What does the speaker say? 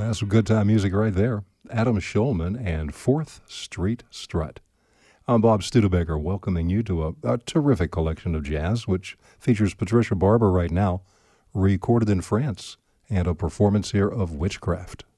That's some good time music right there. Adam Schulman and Fourth Street Strut. I'm Bob Studebaker, welcoming you to a terrific collection of jazz, which features Patricia Barber right now, recorded in France, and a performance here of Witchcraft.